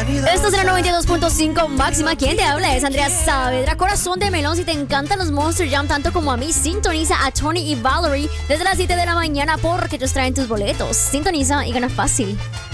Esto es la 92.5 máxima. ¿Quién te habla? Es Andrea Saavedra. Corazón de melón. Si te encantan los Monster Jam tanto como a mí, sintoniza a Tony y Valerie desde las 7 de la mañana porque ellos traen tus boletos. Sintoniza y gana fácil.